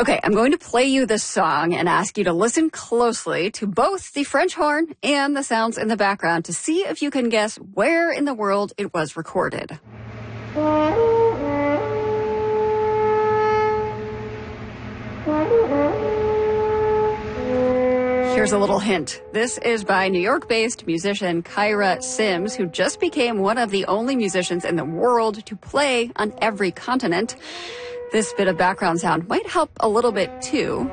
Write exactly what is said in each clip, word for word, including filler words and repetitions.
Okay, I'm going to play you this song and ask you to listen closely to both the French horn and the sounds in the background to see if you can guess where in the world it was recorded. Here's a little hint. This is by New York-based musician Kyra Sims, who just became one of the only musicians in the world to play on every continent. This bit of background sound might help a little bit, too.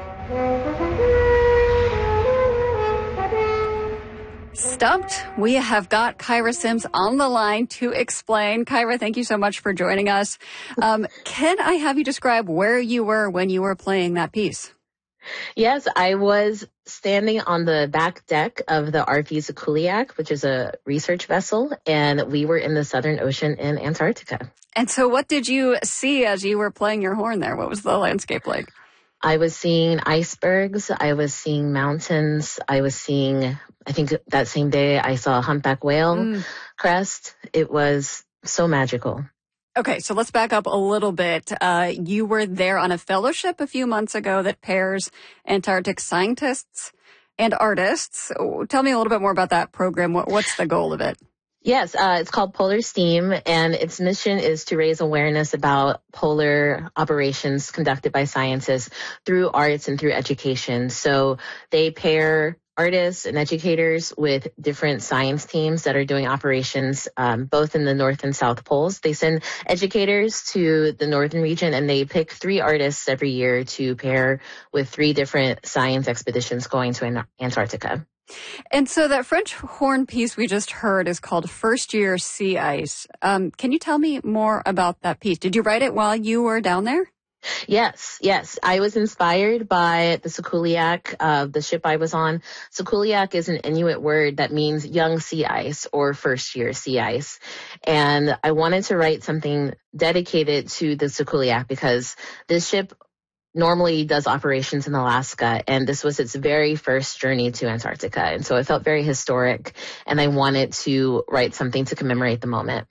Stumped. We have got Kyra Sims on the line to explain. Kyra, thank you so much for joining us. Um, can I have you describe where you were when you were playing that piece? Yes, I was standing on the back deck of the R P Zakuliak, which is a research vessel, and we were in the Southern Ocean in Antarctica. And so what did you see as you were playing your horn there? What was the landscape like? I was seeing icebergs. I was seeing mountains. I was seeing, I think that same day I saw a humpback whale mm. crest. It was so magical. Okay, so let's back up a little bit. Uh, you were there on a fellowship a few months ago that pairs Antarctic scientists and artists. Tell me a little bit more about that program. What, what's the goal of it? Yes, uh, it's called Polar STEAM, and its mission is to raise awareness about polar operations conducted by scientists through arts and through education. So they pair artists and educators with different science teams that are doing operations um, both in the North and South Poles. They send educators to the northern region, and they pick three artists every year to pair with three different science expeditions going to Antarctica. And so that French horn piece we just heard is called First Year Sea Ice. Um, can you tell me more about that piece? Did you write it while you were down there? Yes, yes. I was inspired by the Zakuliak, uh, the ship I was on. Zakuliak is an Inuit word that means young sea ice or first year sea ice. And I wanted to write something dedicated to the Zakuliak because this ship normally does operations in Alaska, and this was its very first journey to Antarctica. And so it felt very historic, and I wanted to write something to commemorate the moment.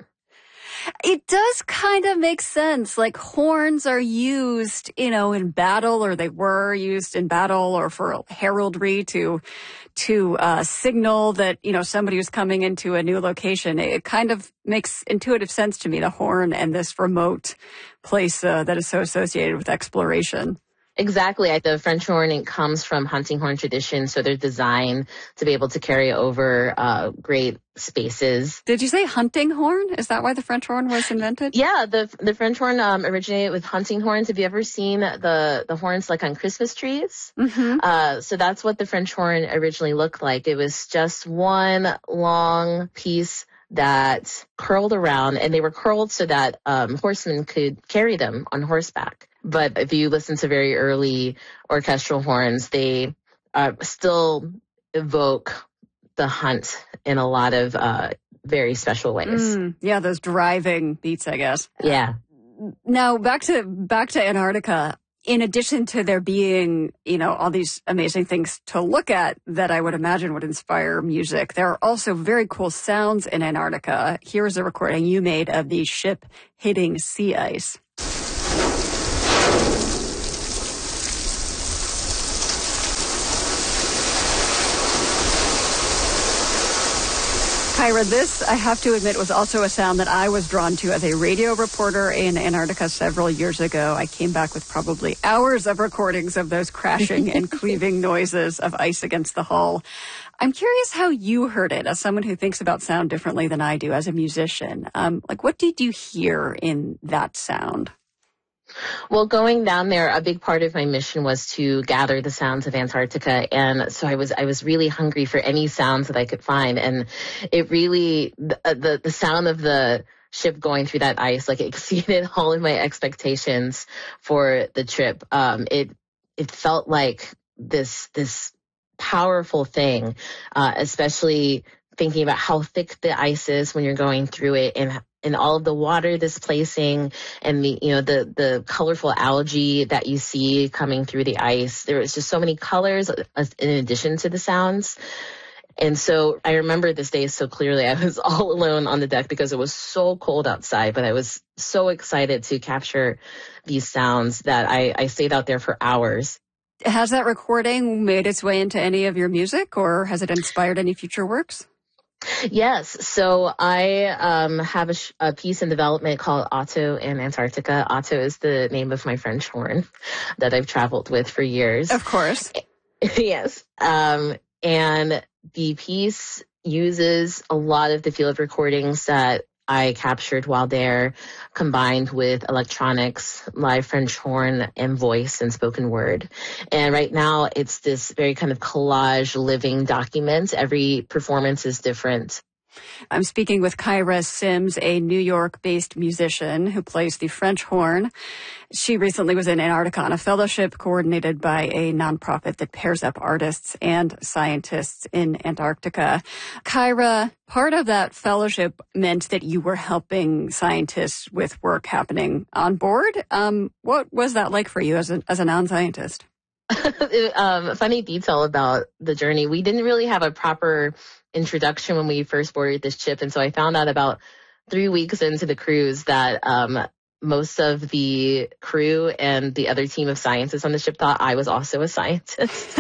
It does kind of make sense. Like horns are used, you know, in battle, or they were used in battle or for heraldry to to uh, signal that, you know, somebody was coming into a new location. It kind of makes intuitive sense to me, the horn and this remote place uh, that is so associated with exploration. Exactly. The French horn, it comes from hunting horn tradition, so they're designed to be able to carry over uh, great spaces. Did you say hunting horn? Is that why the French horn was invented? Yeah, the the French horn um, originated with hunting horns. Have you ever seen the, the horns like on Christmas trees? Mm-hmm. Uh, so that's what the French horn originally looked like. It was just one long piece that curled around, and they were curled so that um, horsemen could carry them on horseback. But if you listen to very early orchestral horns, they uh, still evoke the hunt in a lot of uh, very special ways. Mm, yeah, those driving beats, I guess. Yeah. Now, back to back to Antarctica. In addition to there being, you know, all these amazing things to look at that I would imagine would inspire music, there are also very cool sounds in Antarctica. Here's a recording you made of the ship hitting sea ice. Kyra, this, I have to admit, was also a sound that I was drawn to as a radio reporter in Antarctica several years ago. I came back with probably hours of recordings of those crashing and cleaving noises of ice against the hull. I'm curious how you heard it as someone who thinks about sound differently than I do as a musician. Um, like, what did you hear in that sound? Well, going down there, a big part of my mission was to gather the sounds of Antarctica. And so I was, I was really hungry for any sounds that I could find. And it really, the, the, the sound of the ship going through that ice, like, it exceeded all of my expectations for the trip. Um, it, it felt like this, this powerful thing, uh, especially thinking about how thick the ice is when you're going through it, and and all of the water displacing, and the, you know, the, the colorful algae that you see coming through the ice. There was just so many colors in addition to the sounds. And so I remember this day so clearly. I was all alone on the deck because it was so cold outside, but I was so excited to capture these sounds that I, I stayed out there for hours. Has that recording made its way into any of your music, or has it inspired any future works? Yes. So I um, have a, sh- a piece in development called Otto in Antarctica. Otto is the name of my French horn that I've traveled with for years. Of course. Yes. Um, and the piece uses a lot of the field recordings that I captured while there, combined with electronics, live French horn, and voice and spoken word. And right now, it's this very kind of collage living document. Every performance is different. I'm speaking with Kyra Sims, a New York-based musician who plays the French horn. She recently was in Antarctica on a fellowship coordinated by a nonprofit that pairs up artists and scientists in Antarctica. Kyra, part of that fellowship meant that you were helping scientists with work happening on board. Um, what was that like for you as a, as a non-scientist? um, funny detail about the journey. We didn't really have a proper introduction when we first boarded this ship. And so I found out about three weeks into the cruise that um, most of the crew and the other team of scientists on the ship thought I was also a scientist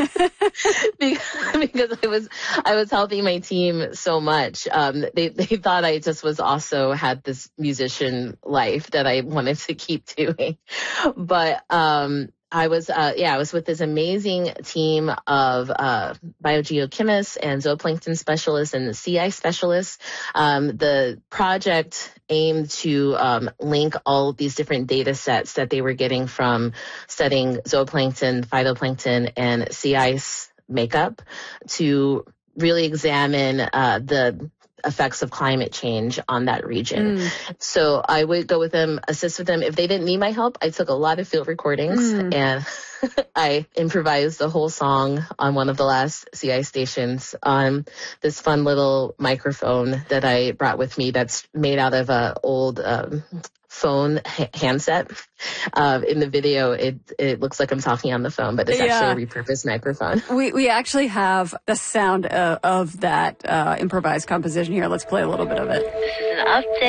because I was I was helping my team so much. Um, they they thought I just was also had this musician life that I wanted to keep doing, but um, I was, uh, yeah, I was with this amazing team of uh, biogeochemists and zooplankton specialists and sea ice specialists. Um, the project aimed to um, link all these different data sets that they were getting from studying zooplankton, phytoplankton, and sea ice makeup to really examine uh, the effects of climate change on that region. Mm. So I would go with them, assist with them. If they didn't need my help, I took a lot of field recordings mm. and I improvised a whole song on one of the last sea ice stations on this fun little microphone that I brought with me that's made out of a old um, phone ha- handset. Uh, in the video, it it looks like I'm talking on the phone, but it's yeah. actually a repurposed microphone. We we actually have the sound of, of that uh, improvised composition here. Let's play a little bit of it. This is an update.